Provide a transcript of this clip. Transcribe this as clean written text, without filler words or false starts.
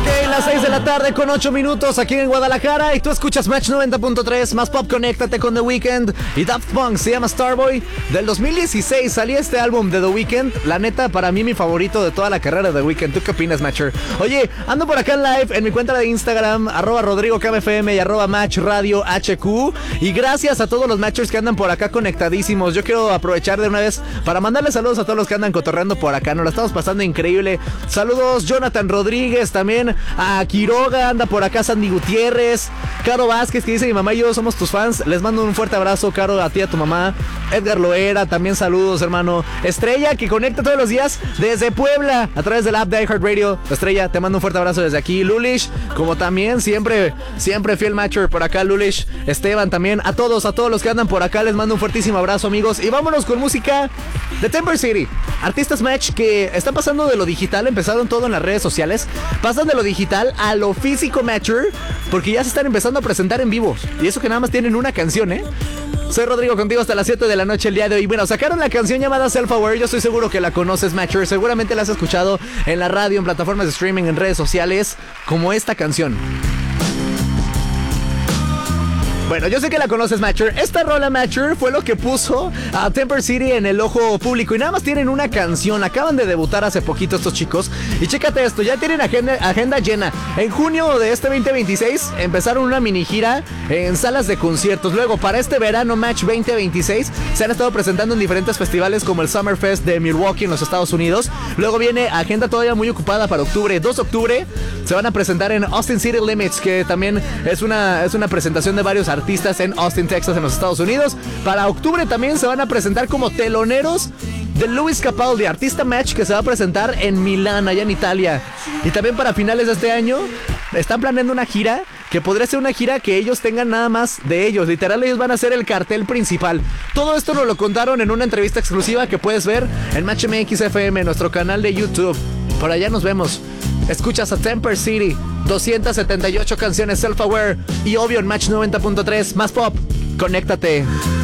Ok, las 6 de la tarde con 8 minutos aquí en Guadalajara y tú escuchas Match 90.3, más pop, conéctate con The Weeknd y Daft Punk, se llama Starboy. Del 2016 salía este álbum de The Weeknd, la neta para mí mi favorito de toda la carrera de The Weeknd. ¿Tú qué opinas, Matcher? Oye, ando por acá en live en mi cuenta de Instagram, @RodrigoKMFM y @MatchRadioHQ, y gracias a todos los Matchers que andan por acá conectadísimos. Yo quiero aprovechar de una vez para mandarle saludos a todos los que andan cotorreando por acá, nos la estamos pasando increíble. Saludos Jonathan Rodríguez, también a Quiroga, anda por acá Sandy Gutiérrez, Caro Vázquez, que dice: mi mamá y yo somos tus fans. Les mando un fuerte abrazo, Caro, a ti, a tu mamá. Edgar Loera, también saludos, hermano. Estrella, que conecta todos los días desde Puebla a través del app de iHeartRadio. Estrella, te mando un fuerte abrazo desde aquí. Lulish, como también siempre fiel matcher por acá, Lulish. Esteban también, a todos los que andan por acá les mando un fuertísimo abrazo, amigos. Y vámonos con música de Temper City. Artistas Match que están pasando de lo digital, empezaron todo en las redes sociales, pasan de lo digital a lo físico, Matcher, porque ya se están empezando a presentar en vivo. Y eso que nada más tienen una canción, ¿eh? Soy Rodrigo, contigo hasta las 7 de la noche el día de hoy. Bueno, sacaron la canción llamada Self Aware. Yo estoy seguro que la conoces, Matcher. Seguramente la has escuchado en la radio, en plataformas de streaming, en redes sociales, como esta canción. Bueno, yo sé que la conoces, Matcher. Esta rola, Matcher, fue lo que puso a Temper City en el ojo público. Y nada más tienen una canción. Acaban de debutar hace poquito estos chicos. Y chécate esto, ya tienen agenda llena. En junio de este 2026 empezaron una mini gira en salas de conciertos. Luego, para este verano Match 2026, se han estado presentando en diferentes festivales como el Summerfest de Milwaukee en los Estados Unidos. Luego viene agenda todavía muy ocupada para octubre. 2 de octubre se van a presentar en Austin City Limits, que también es una presentación de varios artistas en Austin, Texas, en los Estados Unidos. Para octubre también se van a presentar como teloneros de Luis Capaldi, artista Match, que se va a presentar en Milán, allá en Italia. Y también para finales de este año están planeando una gira que podría ser una gira que ellos tengan nada más de ellos. Literal, ellos van a ser el cartel principal. Todo esto nos lo contaron en una entrevista exclusiva que puedes ver en Match MX FM, nuestro canal de YouTube. Por allá nos vemos. Escuchas a Temper City, 278 canciones Self Aware y obvio en Match 90.3, más pop. Conéctate.